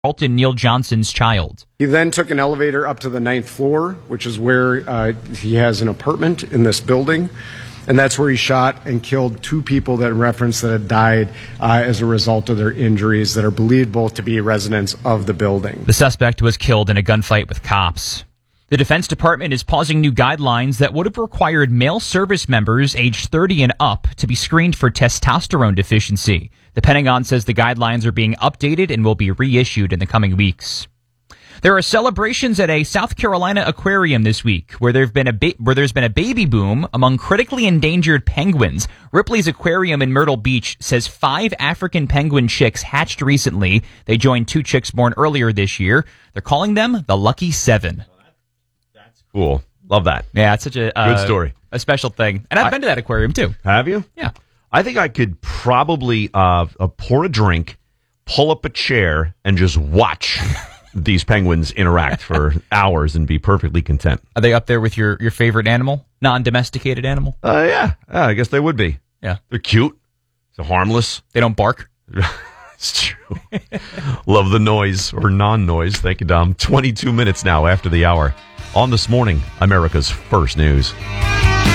Alton Neil Johnson's child. He then took an elevator up to the 9th floor, which is where he has an apartment in this building. And that's where he shot and killed two people that referenced that had died as a result of their injuries that are believed both to be residents of the building. The suspect was killed in a gunfight with cops. The Defense Department is pausing new guidelines that would have required male service members aged 30 and up to be screened for testosterone deficiency. The Pentagon says the guidelines are being updated and will be reissued in the coming weeks. There are celebrations at a South Carolina aquarium this week where there's been a baby boom among critically endangered penguins. Ripley's Aquarium in Myrtle Beach says 5 African penguin chicks hatched recently. They joined 2 chicks born earlier this year. They're calling them the Lucky 7. That's cool. Love that. Yeah, it's such a good story. A special thing. And I've been to that aquarium too. Have you? Yeah. I think I could probably pour a drink, pull up a chair, and just watch these penguins interact for hours and be perfectly content. Are they up there with your favorite animal? Non-domesticated animal? Yeah, I guess they would be. Yeah. They're cute. They're harmless. They don't bark? It's true. Love the noise or non-noise. Thank you, Dom. 22 minutes now after the hour. On This Morning, America's First News.